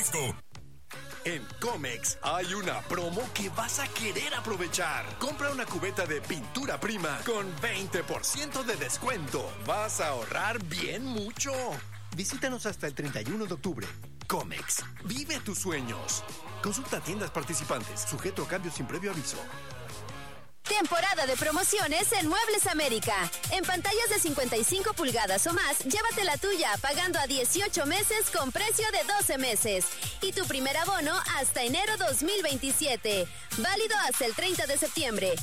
refresco. En Comex hay una promo que vas a querer aprovechar. Compra una cubeta de pintura prima con 20% de descuento. Vas a ahorrar bien mucho. Visítanos hasta el 31 de octubre. Comex, vive tus sueños. Consulta tiendas participantes, sujeto a cambios sin previo aviso. Temporada de promociones en Muebles América. En pantallas de 55 pulgadas o más, llévate la tuya pagando a 18 meses con precio de 12 meses. Y tu primer abono hasta enero 2027. Válido hasta el 30 de septiembre.